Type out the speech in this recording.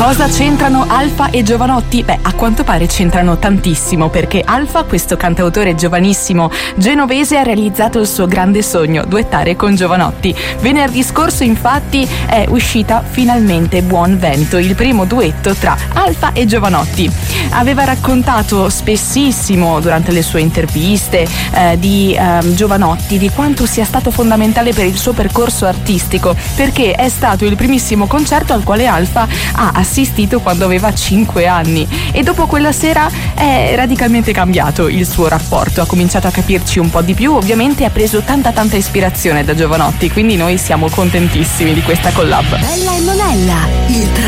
Cosa c'entrano Alfa e Jovanotti? Beh, a quanto pare c'entrano tantissimo, perché Alfa, questo cantautore giovanissimo genovese, ha realizzato il suo grande sogno, duettare con Jovanotti. Venerdì scorso, infatti, è uscita finalmente Buon Vento, il primo duetto tra Alfa e Jovanotti. Aveva raccontato spessissimo durante le sue interviste di Jovanotti di quanto sia stato fondamentale per il suo percorso artistico, perché è stato il primissimo concerto al quale Alfa ha assistito quando aveva 5 anni, e dopo quella sera è radicalmente cambiato il suo rapporto, ha cominciato a capirci un po' di più, ovviamente ha preso tanta ispirazione da Jovanotti, quindi noi siamo contentissimi di questa collab. Bella e Monella, il